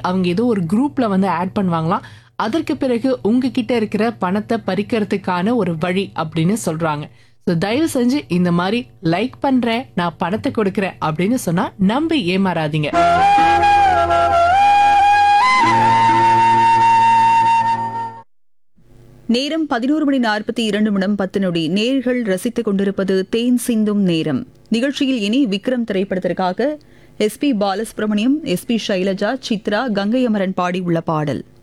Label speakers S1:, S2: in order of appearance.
S1: அவங்க ஏதோ ஒரு குரூப்ல வந்து ஆட் பண்ணுவாங்களாம். அதற்கு பிறகு உங்ககிட்ட இருக்கிற பணத்தை பறிக்கிறதுக்கான ஒரு வழி அப்படின்னு சொல்றாங்க. ஸோ தயவு செஞ்சு இந்த மாதிரி லைக் பண்றேன், நான் பணத்தை கொடுக்குறேன் அப்படின்னு சொன்னா நம்பி ஏமாறாதீங்க.
S2: நேரம் 11:42 நேர்கள் ரசித்துக் கொண்டிருப்பது தேன் சிந்தும் நேரம் நிகழ்ச்சியில். இனி விக்ரம் திரைப்படத்திற்காக SP பாலசுப்ரமணியம், SP சைலஜா, சித்ரா, கங்கை அமரன் பாடியுள்ள பாடல்.